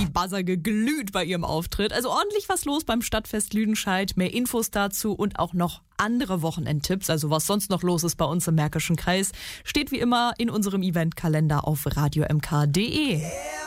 am Buzzer geglüht bei ihrem Auftritt. Also ordentlich was los beim Stadtfest Lüdenscheid. Mehr Infos dazu und auch noch andere Wochenendtipps, also was sonst noch los ist bei uns im Märkischen Kreis, steht wie immer in unserem Eventkalender auf radiomk.de.